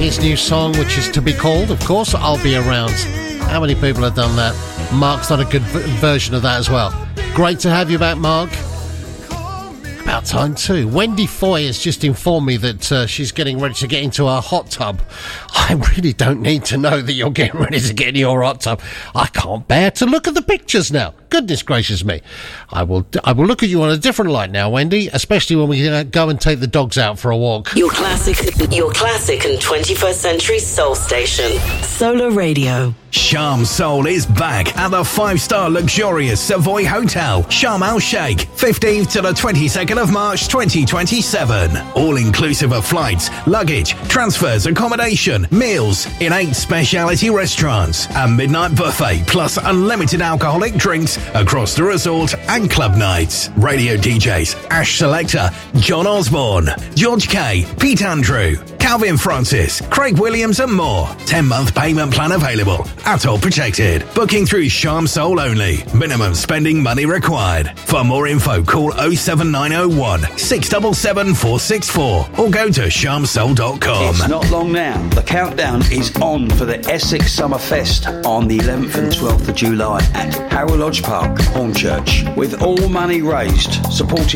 his new song, which is to be called, of course, I'll Be Around. How many people have done that? Mark's done a good version of that as well. Great to have you back, Mark. About time too. Wendy Foy has just informed me that she's getting ready to get into her hot tub. I really don't need to know that you're getting ready to get in your hot tub. I can't bear to look at the pictures now. Goodness gracious me. I will look at you on a different light now, Wendy, especially when we go and take the dogs out for a walk. Your classic and 21st century soul station. Solar Radio. Sharm Soul is back at the 5-star luxurious Savoy Hotel, Sharm El Sheikh, 15th to the 22nd of March 2027. All inclusive of flights, luggage, transfers, accommodation, meals in 8 speciality restaurants, a midnight buffet plus unlimited alcoholic drinks across the resort and club nights. Radio DJs Ash Selector, John Osborne, George K, Pete Andrew, Calvin Francis, Craig Williams and more. 10-month payment plan available. At all protected. Booking through Sharm Soul only. Minimum spending money required. For more info, call 07901 677 464 or go to sharmsoul.com. It's not long now. The countdown is on for the Essex Summer Fest on the 11th and 12th of July at Harrow Lodge Park, Hornchurch, with all money raised supporting